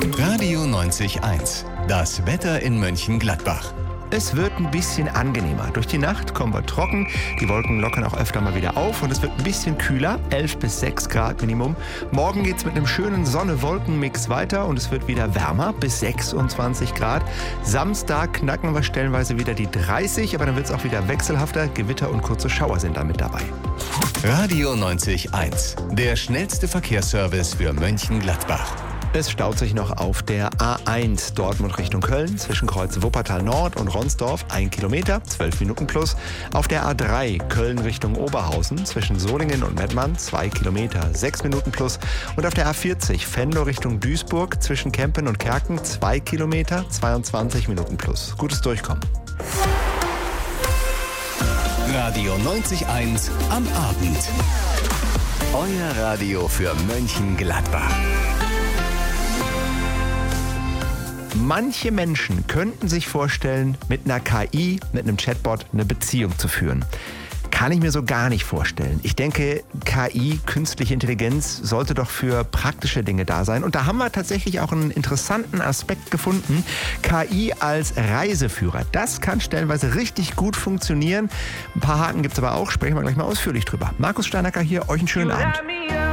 Radio 90.1. Das Wetter in Mönchengladbach. Es wird ein bisschen angenehmer. Durch die Nacht kommen wir trocken, die Wolken lockern auch öfter mal wieder auf und es wird ein bisschen kühler, 11 bis 6 Grad Minimum. Morgen geht es mit einem schönen Sonne-Wolken-Mix weiter und es wird wieder wärmer, bis 26 Grad. Samstag knacken wir stellenweise wieder die 30, aber dann wird es auch wieder wechselhafter. Gewitter und kurze Schauer sind da mit dabei. Radio 90.1. Der schnellste Verkehrsservice für Mönchengladbach. Es staut sich noch auf der A1 Dortmund Richtung Köln zwischen Kreuz Wuppertal Nord und Ronsdorf 1 Kilometer, 12 Minuten plus. Auf der A3 Köln Richtung Oberhausen zwischen Solingen und Mettmann 2 Kilometer, 6 Minuten plus. Und auf der A40 Venlo Richtung Duisburg zwischen Kempen und Kerken 2 Kilometer, 22 Minuten plus. Gutes Durchkommen. Radio 90.1 am Abend. Euer Radio für Mönchengladbach. Manche Menschen könnten sich vorstellen, mit einer KI, mit einem Chatbot eine Beziehung zu führen. Kann ich mir so gar nicht vorstellen. Ich denke, KI, künstliche Intelligenz, sollte doch für praktische Dinge da sein. Und da haben wir tatsächlich auch einen interessanten Aspekt gefunden. KI als Reiseführer. Das kann stellenweise richtig gut funktionieren. Ein paar Haken gibt es aber auch. Sprechen wir gleich mal ausführlich drüber. Markus Steinacker hier. Euch einen schönen Abend.